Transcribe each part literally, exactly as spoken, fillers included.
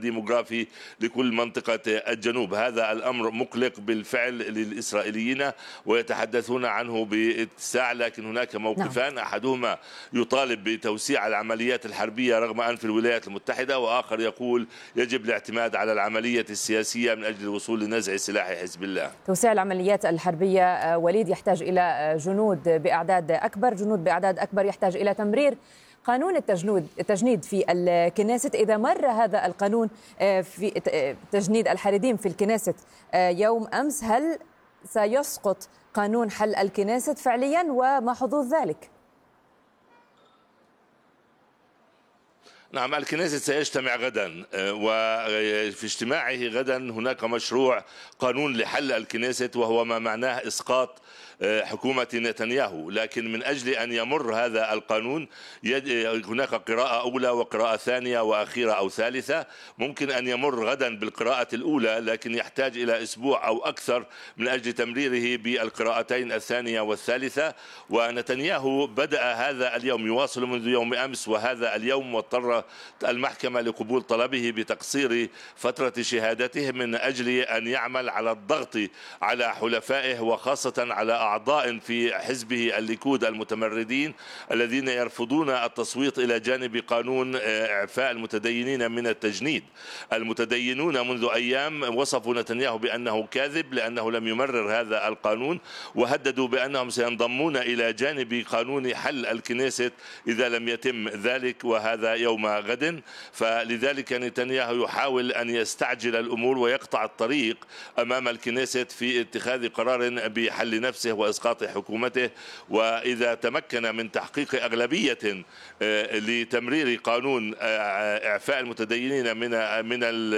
الديموغرافي لكل منطقة الجنوب. هذا الأمر مقلق بالفعل للإسرائيليين ويتحدثون عنه باتساع، لكن هناك موقفان، أحدهما يطالب بتوسيع العمليات الحربية رغم أنف الولايات المتحدة، وآخر يقول يجب الاعتماد على العملية السياسية من أجل الوصول لنزع سلاح حزب الله. توسيع العمليات الحربية وليد يحتاج إلى جنود بأعداد أكبر، جنود بأعداد أكبر يحتاج إلى تمرير قانون التجنيد التجنيد في الكنيست. إذا مر هذا القانون في تجنيد الحريديم في الكنيست يوم أمس، هل سيسقط قانون حل الكنيست فعليا وما حظوظ ذلك؟ نعم، الكنيست سيجتمع غدا، وفي اجتماعه غدا هناك مشروع قانون لحل الكنيست، وهو ما معناه إسقاط حكومة نتنياهو. لكن من أجل أن يمر هذا القانون هناك قراءة أولى وقراءة ثانية وأخيرة أو ثالثة. ممكن أن يمر غدا بالقراءة الأولى، لكن يحتاج إلى أسبوع أو أكثر من أجل تمريره بالقراءتين الثانية والثالثة. ونتنياهو بدأ هذا اليوم، يواصل منذ يوم أمس وهذا اليوم، واضطر المحكمة لقبول طلبه بتقصير فترة شهادته من أجل أن يعمل على الضغط على حلفائه، وخاصة على أعضاء في حزبه الليكود المتمردين الذين يرفضون التصويت إلى جانب قانون إعفاء المتدينين من التجنيد. المتدينون منذ أيام وصفوا نتنياهو بأنه كاذب لأنه لم يمرر هذا القانون، وهددوا بأنهم سينضمون إلى جانب قانون حل الكنيست إذا لم يتم ذلك، وهذا يوم غد. فلذلك نتنياهو يحاول أن يستعجل الأمور ويقطع الطريق أمام الكنيست في اتخاذ قرار بحل نفسه وإسقاط حكومته. وإذا تمكن من تحقيق أغلبية لتمرير قانون إعفاء المتدينين من من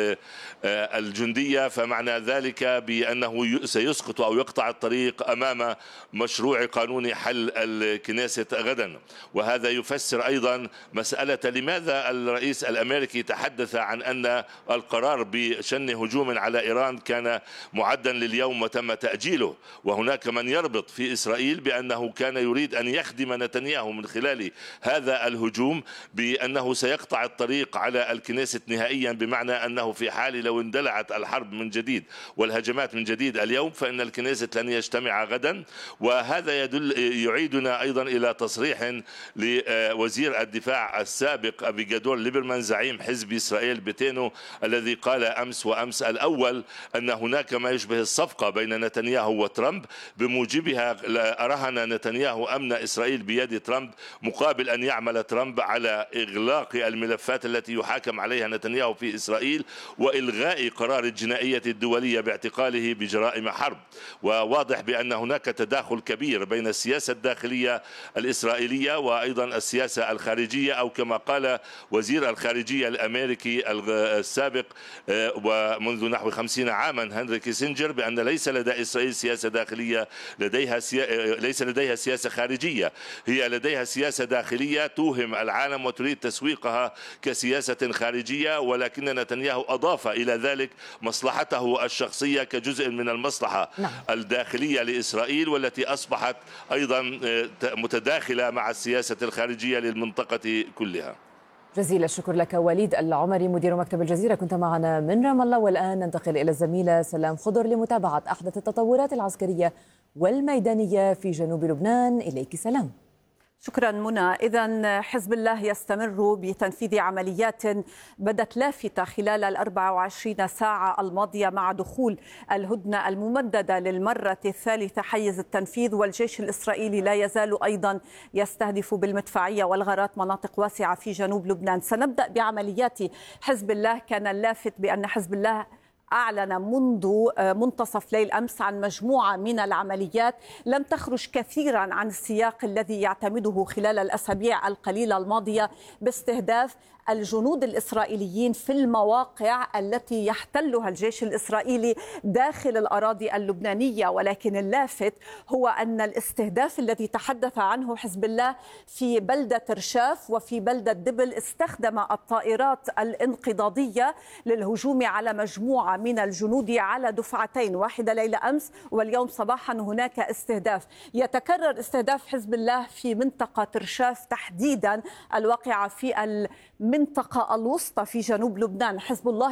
الجندية، فمعنى ذلك بأنه سيسقط أو يقطع الطريق أمام مشروع قانون حل الكنيست غدا. وهذا يفسر أيضا مسألة لماذا الرئيس الأمريكي تحدث عن أن القرار بشن هجوم على إيران كان معدا لليوم وتم تأجيله. وهناك من يربط في إسرائيل بأنه كان يريد أن يخدم نتنياهو من خلال هذا الهجوم بأنه سيقطع الطريق على الكنيست نهائيا، بمعنى أنه في حال لو اندلعت الحرب من جديد والهجمات من جديد اليوم فإن الكنيست لن يجتمع غدا. وهذا يدل يعيدنا أيضا إلى تصريح لوزير الدفاع السابق أبيجادور ليبرمان زعيم حزب إسرائيل بيتينو، الذي قال أمس وأمس الأول أن هناك ما يشبه الصفقة بين نتنياهو وترامب، بموجبها أرهن نتنياهو أمن إسرائيل بيد ترامب مقابل أن يعمل ترامب على إغلاق الملفات التي يحاكم عليها نتنياهو في إسرائيل وإلغاء قرار الجنائية الدولية باعتقاله بجرائم حرب. وواضح بأن هناك تداخل كبير بين السياسة الداخلية الإسرائيلية وأيضا السياسة الخارجية، أو كما قال وزير الخارجية الأمريكي السابق ومنذ نحو خمسين عاما هنري كيسنجر بأن ليس لدى إسرائيل سياسة داخلية، لديها سيا... ليس لديها سياسة خارجية، هي لديها سياسة داخلية توهم العالم وتريد تسويقها كسياسة خارجية. ولكن نتنياهو أضاف إلى ذلك مصلحته الشخصية كجزء من المصلحة نعم. الداخلية لإسرائيل، والتي أصبحت أيضا متداخلة مع السياسة الخارجية للمنطقة كلها. جزيل الشكر لك وليد العمري مدير مكتب الجزيرة، كنت معنا من رام الله. والآن ننتقل إلى الزميلة سلام خضر لمتابعة أحدث التطورات العسكرية والميدانية في جنوب لبنان. إليك سلام. شكرا منى. إذن حزب الله يستمر بتنفيذ عمليات بدت لافتة خلال الأربع وعشرين ساعة الماضية مع دخول الهدنة الممددة للمرة الثالثة حيز التنفيذ، والجيش الإسرائيلي لا يزال أيضا يستهدف بالمدفعية والغارات مناطق واسعة في جنوب لبنان. سنبدأ بعمليات حزب الله. كان اللافت بأن حزب الله أعلن منذ منتصف ليل أمس عن مجموعة من العمليات لم تخرج كثيرا عن السياق الذي يعتمده خلال الأسابيع القليلة الماضية باستهداف الجنود الإسرائيليين في المواقع التي يحتلها الجيش الإسرائيلي داخل الأراضي اللبنانية. ولكن اللافت هو أن الاستهداف الذي تحدث عنه حزب الله في بلدة رشاف وفي بلدة دبل استخدم الطائرات الانقضاضية للهجوم على مجموعة من الجنود على دفعتين، واحدة ليلة أمس واليوم صباحا هناك استهداف. يتكرر استهداف حزب الله في منطقة رشاف تحديدا الواقعة في المنطقة الوسطى في جنوب لبنان. حزب الله